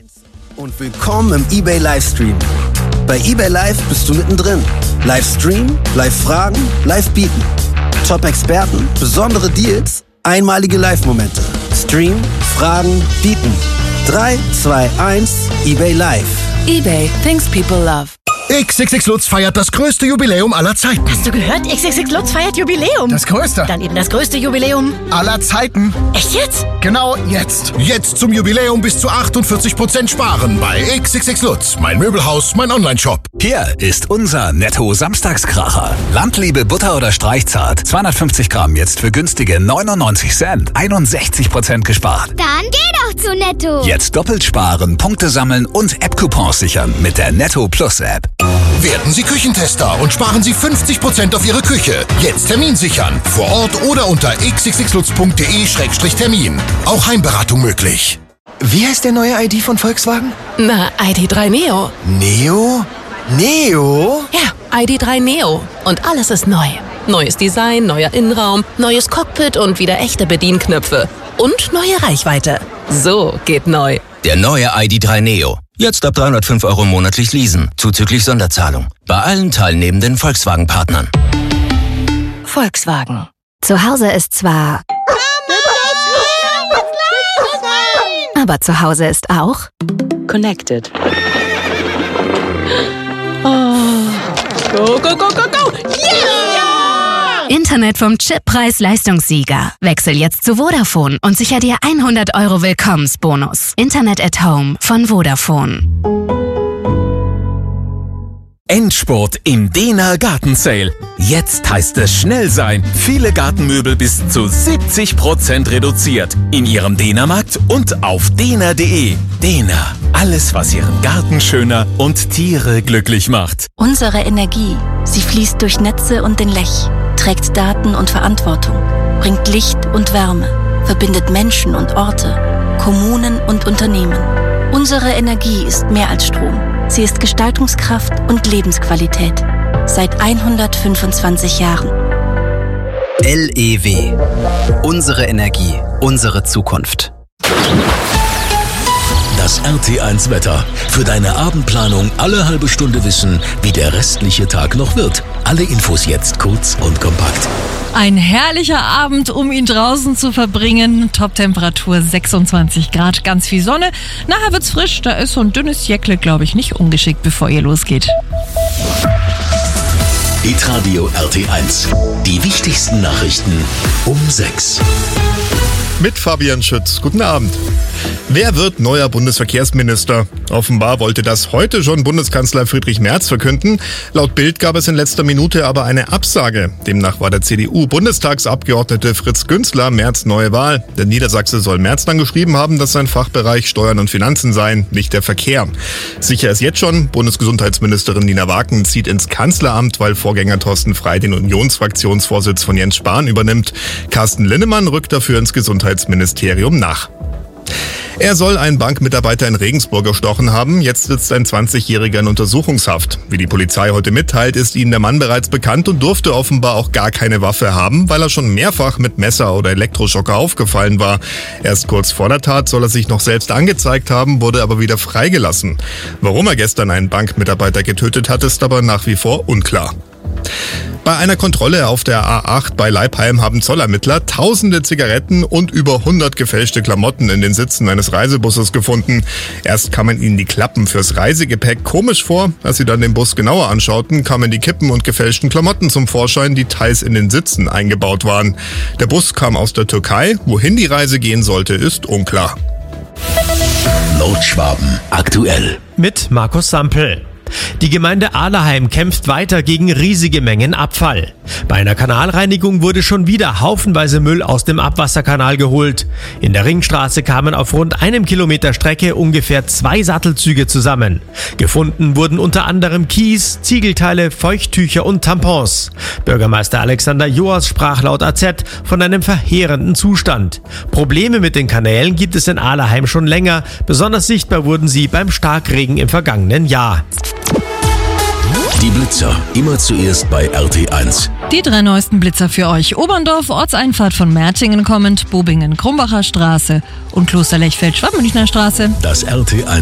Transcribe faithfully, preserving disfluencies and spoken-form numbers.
Und willkommen im eBay Livestream. Bei eBay Live bist du mittendrin. Livestream, Live-Fragen, Live-Bieten. Top-Experten, besondere Deals, einmalige Live-Momente. Stream, Fragen, Bieten. drei, zwei, eins, eBay Live. eBay, things people love. X X X Lutz feiert das größte Jubiläum aller Zeiten. Hast du gehört? X X X Lutz feiert Jubiläum. Das größte. Dann eben das größte Jubiläum aller Zeiten. Echt jetzt? Genau jetzt. Jetzt zum Jubiläum bis zu achtundvierzig Prozent sparen bei X X X Lutz. Mein Möbelhaus, mein Online-Shop. Hier ist unser Netto-Samstagskracher. Landliebe Butter oder Streichzart. zweihundertfünfzig Gramm jetzt für günstige neunundneunzig Cent. einundsechzig Prozent gespart. Dann geh doch zu Netto. Jetzt doppelt sparen, Punkte sammeln und App-Coupons sichern mit der Netto Plus App. Werden Sie Küchentester und sparen Sie fünfzig Prozent auf Ihre Küche. Jetzt Termin sichern. Vor Ort oder unter x x x lutz punkt d e Schrägstrich Termin. Auch Heimberatung möglich. Wie heißt der neue I D von Volkswagen? Na, I D drei Neo. Neo? Neo? Ja, I D drei Neo. Und alles ist neu. Neues Design, neuer Innenraum, neues Cockpit und wieder echte Bedienknöpfe. Und neue Reichweite. So geht neu. Der neue I D drei Neo. Jetzt ab dreihundertfünf Euro monatlich leasen, zuzüglich Sonderzahlung. Bei allen teilnehmenden Volkswagen-Partnern. Volkswagen. Zu Hause ist zwar... Aber zu Hause ist auch... Connected. Oh. Go, go, go, go, go! Yeah! Internet vom Chip Preis-Leistungssieger. Wechsel jetzt zu Vodafone und sicher dir hundert Euro Willkommensbonus. Internet at Home von Vodafone. Endspurt im Dehner Gartensale. Jetzt heißt es schnell sein. Viele Gartenmöbel bis zu siebzig Prozent reduziert. In Ihrem Dehnermarkt und auf dehner punkt de. Dehner. Alles, was Ihren Garten schöner und Tiere glücklich macht. Unsere Energie, sie fließt durch Netze und den Lech, trägt Daten und Verantwortung, bringt Licht und Wärme, verbindet Menschen und Orte, Kommunen und Unternehmen. Unsere Energie ist mehr als Strom. Sie ist Gestaltungskraft und Lebensqualität. Seit hundertfünfundzwanzig Jahren. L E W. Unsere Energie, unsere Zukunft. Das R T eins Wetter. Für deine Abendplanung alle halbe Stunde wissen, wie der restliche Tag noch wird. Alle Infos jetzt kurz und kompakt. Ein herrlicher Abend, um ihn draußen zu verbringen. Top-Temperatur sechsundzwanzig Grad, ganz viel Sonne. Nachher wird's frisch, da ist so ein dünnes Jäckle, glaube ich, nicht ungeschickt, bevor ihr losgeht. Hitradio R T eins. Die wichtigsten Nachrichten um sechs. Mit Fabian Schütz. Guten Abend. Wer wird neuer Bundesverkehrsminister? Offenbar wollte das heute schon Bundeskanzler Friedrich Merz verkünden. Laut Bild gab es in letzter Minute aber eine Absage. Demnach war der C D U-Bundestagsabgeordnete Fritz Günzler Merz neue Wahl. Der Niedersachse soll Merz dann geschrieben haben, dass sein Fachbereich Steuern und Finanzen seien, nicht der Verkehr. Sicher ist jetzt schon, Bundesgesundheitsministerin Nina Wagen zieht ins Kanzleramt, weil Vorgänger Thorsten Frey den Unionsfraktionsvorsitz von Jens Spahn übernimmt. Carsten Linnemann rückt dafür ins Gesundheitsministerium nach. Er soll einen Bankmitarbeiter in Regensburg erstochen haben. Jetzt sitzt ein zwanzigjähriger in Untersuchungshaft. Wie die Polizei heute mitteilt, ist ihnen der Mann bereits bekannt und durfte offenbar auch gar keine Waffe haben, weil er schon mehrfach mit Messer oder Elektroschocker aufgefallen war. Erst kurz vor der Tat soll er sich noch selbst angezeigt haben, wurde aber wieder freigelassen. Warum er gestern einen Bankmitarbeiter getötet hat, ist aber nach wie vor unklar. Bei einer Kontrolle auf der A acht bei Leipheim haben Zollermittler tausende Zigaretten und über hundert gefälschte Klamotten in den Sitzen eines Reisebusses gefunden. Erst kamen ihnen die Klappen fürs Reisegepäck komisch vor. Als sie dann den Bus genauer anschauten, kamen die Kippen und gefälschten Klamotten zum Vorschein, die teils in den Sitzen eingebaut waren. Der Bus kam aus der Türkei. Wohin die Reise gehen sollte, ist unklar. Nordschwaben aktuell. Mit Markus Sampel. Die Gemeinde Ahleheim kämpft weiter gegen riesige Mengen Abfall. Bei einer Kanalreinigung wurde schon wieder haufenweise Müll aus dem Abwasserkanal geholt. In der Ringstraße kamen auf rund einem Kilometer Strecke ungefähr zwei Sattelzüge zusammen. Gefunden wurden unter anderem Kies, Ziegelteile, Feuchttücher und Tampons. Bürgermeister Alexander Joas sprach laut A Z von einem verheerenden Zustand. Probleme mit den Kanälen gibt es in Ahleheim schon länger. Besonders sichtbar wurden sie beim Starkregen im vergangenen Jahr. Die Blitzer, immer zuerst bei R T eins. Die drei neuesten Blitzer für euch. Oberndorf, Ortseinfahrt von Mertingen kommend, Bobingen, Krumbacher Straße und Klosterlechfeld, Schwabmünchner Straße. Das R T eins